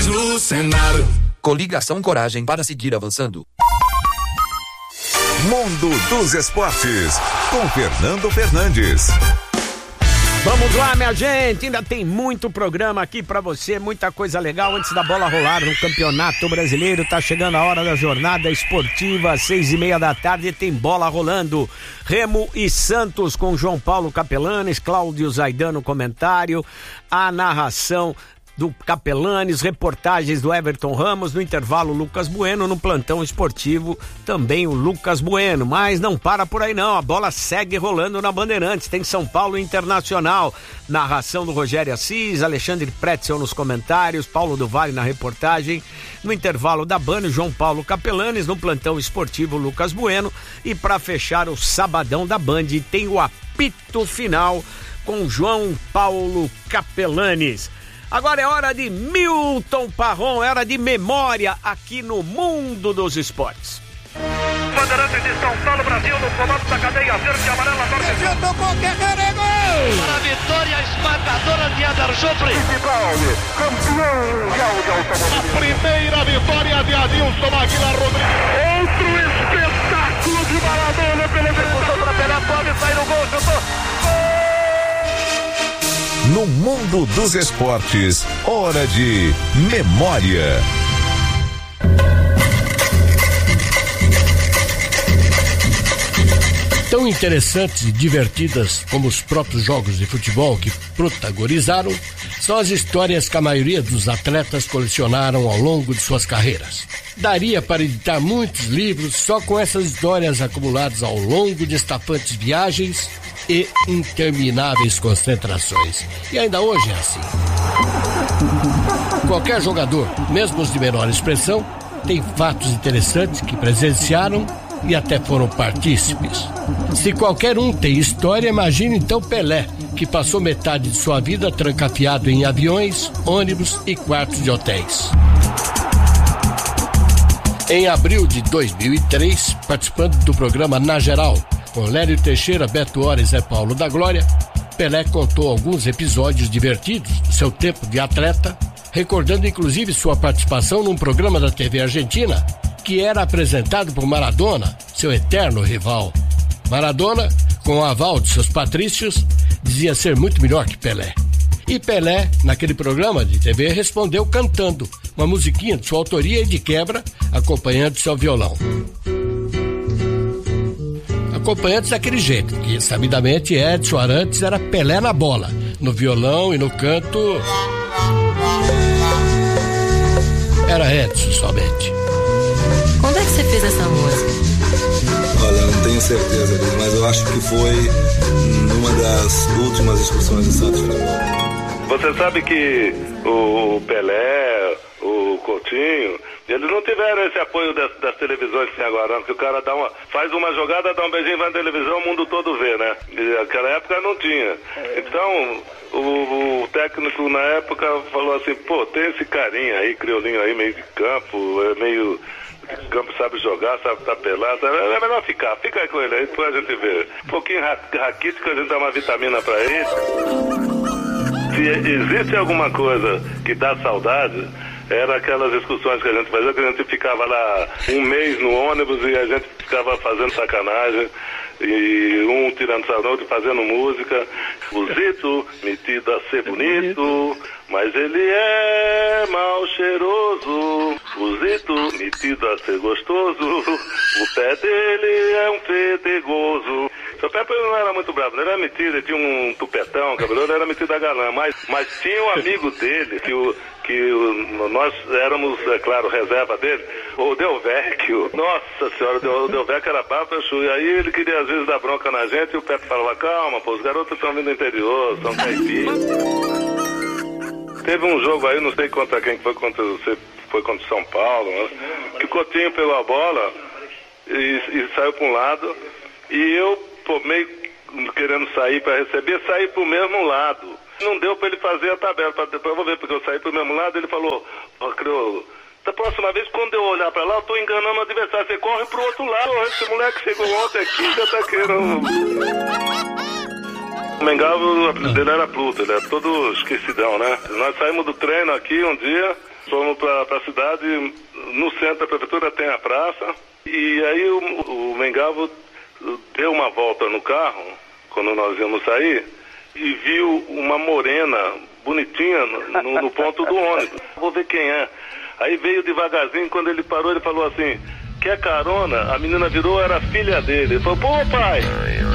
nós no Senado. Coligação Coragem para seguir avançando. Mundo dos Esportes, com Fernando Fernandes. Vamos lá, minha gente, ainda tem muito programa aqui pra você, muita coisa legal antes da bola rolar no Campeonato Brasileiro. Tá chegando a hora da jornada esportiva, 6:30 da tarde, tem bola rolando. Remo e Santos com João Paulo Capelanes, Cláudio Zaidan no comentário, a narração do Capelanes, reportagens do Everton Ramos, no intervalo Lucas Bueno, no plantão esportivo também o Lucas Bueno, mas não para por aí não, a bola segue rolando na Bandeirantes, tem São Paulo Internacional, narração do Rogério Assis, Alexandre Pretzel nos comentários, Paulo do Vale na reportagem, no intervalo da Band, João Paulo Capelanes, no plantão esportivo Lucas Bueno, e para fechar o sabadão da Band tem o apito final com João Paulo Capelanes. Agora é hora de Milton Parron, é hora de memória aqui no Mundo dos Esportes. Bandeirantes de São Paulo, Brasil, no comando da cadeia verde e amarela, norte. Tocou, Guerreiro, é gol! Para a vitória esmagadora de Eder Joffre. Campeão mundial de automobilismo. A primeira vitória de Adilson Aguilar Rodrigues. Outro espetáculo de Maradona pela execução para Pelé, pode sair no gol, chutou. No Mundo dos Esportes, hora de memória. Tão interessantes e divertidas como os próprios jogos de futebol que protagonizaram, são as histórias que a maioria dos atletas colecionaram ao longo de suas carreiras. Daria para editar muitos livros só com essas histórias acumuladas ao longo de estafantes viagens e intermináveis concentrações. E ainda hoje é assim. Qualquer jogador, mesmo os de menor expressão, tem fatos interessantes que presenciaram e até foram partícipes. Se qualquer um tem história, imagine então Pelé, que passou metade de sua vida trancafiado em aviões, ônibus e quartos de hotéis. Em abril de 2003, participando do programa Na Geral, com Lélio Teixeira, Beto Hora e Zé Paulo da Glória, Pelé contou alguns episódios divertidos do seu tempo de atleta, recordando inclusive sua participação num programa da TV Argentina, que era apresentado por Maradona, seu eterno rival. Maradona, com o aval de seus patrícios, dizia ser muito melhor que Pelé. E Pelé, naquele programa de TV, respondeu cantando uma musiquinha de sua autoria e de quebra, acompanhando seu violão. Acompanhantes daquele jeito, que sabidamente Edson Arantes era Pelé na bola, no violão e no canto era Edson somente. Quando é que você fez essa música? Olha, não tenho certeza, mas eu acho que foi numa das últimas excursões do Santos Futebol. Você sabe que o Pelé, o Coutinho, eles não tiveram esse apoio das televisões que tem agora, não, que o cara faz uma jogada, dá um beijinho, vai na televisão, o mundo todo vê, né? E naquela época não tinha. Então, o técnico na época falou assim, pô, tem esse carinha aí, criolinho aí, meio de campo, meio de campo, sabe jogar, sabe tapelar, é melhor fica aí com ele aí, depois a gente vê. Um pouquinho raquítico, a gente dá uma vitamina pra ele. Se existe alguma coisa que dá saudade, era aquelas excursões que a gente fazia, que a gente ficava lá um mês no ônibus e a gente ficava fazendo sacanagem, e um tirando sarro, outro fazendo música. O Zito, metido a ser bonito, mas ele é mal cheiroso. O Zito, metido a ser gostoso, o pé dele é um fedegoso. Seu Pepe não era muito bravo, não era metido, ele tinha um tupetão, cabeludo, ele era metido a galã, mas tinha um amigo dele, nós éramos, é claro, reserva dele, o Delvecchio. Nossa senhora, o Delvecchio era baixo, e aí ele queria às vezes dar bronca na gente, e o Pepe falava, calma, pô, os garotos estão vindo do interior, são caipiras. Teve um jogo aí, não sei contra quem foi, foi contra São Paulo, né? Que o Coutinho pegou a bola e saiu para um lado, e eu, meio querendo sair para receber, saí pro mesmo lado. Não deu para ele fazer a tabela, depois eu vou ver, porque eu saí pro mesmo lado, ele falou, Criolo, da próxima vez, quando eu olhar para lá, eu tô enganando o adversário, você corre pro outro lado, esse moleque chegou ontem aqui, já tá querendo... O Mengão, o apelido dele era Pluto, ele é todo esquecidão, né? Nós saímos do treino aqui um dia, Fomos pra cidade, no centro da prefeitura tem a praça, e aí o Mengalvo deu uma volta no carro, quando nós íamos sair, e viu uma morena bonitinha no ponto do ônibus. Vou ver quem é. Aí veio devagarzinho, quando ele parou, ele falou assim, quer carona? A menina virou, era a filha dele. Ele falou, pô pai,